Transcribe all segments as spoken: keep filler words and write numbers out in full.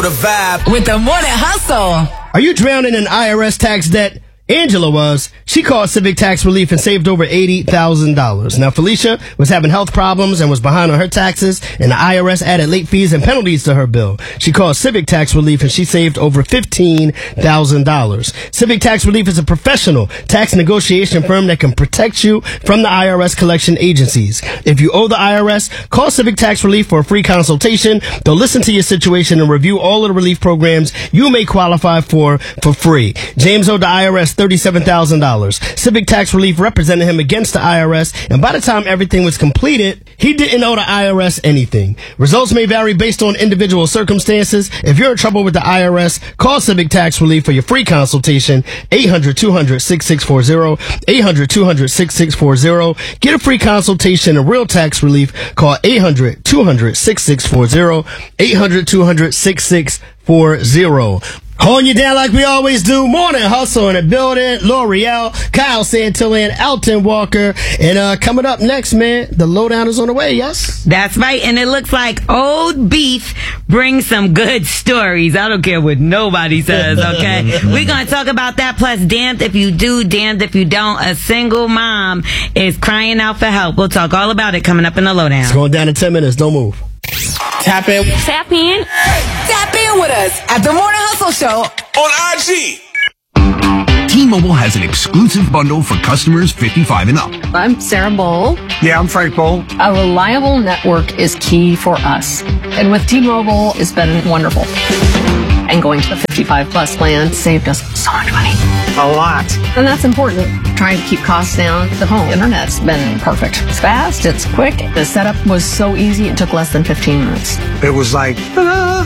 The vibe with the morning hustle. Are you drowning in I R S tax debt? Angela was. She called Civic Tax Relief and saved over eighty thousand dollars. Now, Felicia was having health problems and was behind on her taxes, and the I R S added late fees and penalties to her bill. She called Civic Tax Relief and she saved over fifteen thousand dollars. Civic Tax Relief is a professional tax negotiation firm that can protect you from the I R S collection agencies. If you owe the I R S, call Civic Tax Relief for a free consultation. They'll listen to your situation and review all of the relief programs you may qualify for for free. James owed the I R S thirty-seven thousand dollars. Civic Tax Relief represented him against the I R S, and by the time everything was completed, he didn't owe the I R S anything. Results may vary based on individual circumstances. If you're in trouble with the I R S, call Civic Tax Relief for your free consultation. eight hundred, two hundred, six six four zero. eight hundred, two hundred, six six four zero. Get a free consultation and real tax relief. Call eight hundred, two hundred, six six four zero. eight hundred, two hundred, six six four zero. Holding you down like we always do. Morning Hustle in the building. L'Oreal, Kyle Santillan, Alton Walker. And uh coming up next, man, the lowdown is on the way, yes? That's right. And it looks like old beef brings some good stories. I don't care what nobody says, okay? We're going to talk about that. Plus, damned if you do, damned if you don't. A single mom is crying out for help. We'll talk all about it coming up in the lowdown. It's going down in ten minutes. Don't move. tap in Tap in. Tap in with us at the Morning Hustle Show on I G. T-Mobile has an exclusive bundle for customers fifty-five and up. I'm Sarah Bowl. Yeah, I'm Frank Bowl. A reliable network is key for us. And with T-Mobile, it's been wonderful. And going to the fifty-five plus plan saved us so much money. A lot. And that's important. Trying to keep costs down. The home internet's been perfect. It's fast, it's quick. The setup was so easy, it took less than fifteen minutes. It was like, ta-da!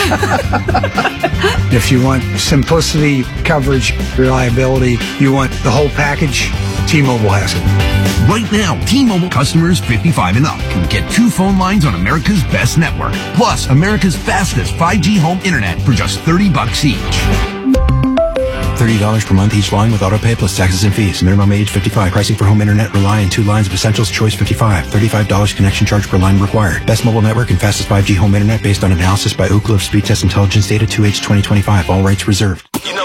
If you want simplicity, coverage, reliability, you want the whole package, T-Mobile has it. Right now, T-Mobile customers fifty-five and up can get two phone lines on America's best network, plus America's fastest five G home internet for just thirty bucks each. thirty dollars per month each line with autopay plus taxes and fees. Minimum age fifty-five. Pricing for home internet rely on two lines of Essentials Choice fifty-five. thirty-five dollars connection charge per line required. Best mobile network and fastest five G home internet based on analysis by Ookla of Speed Test Intelligence Data two H twenty twenty-five. All rights reserved. You know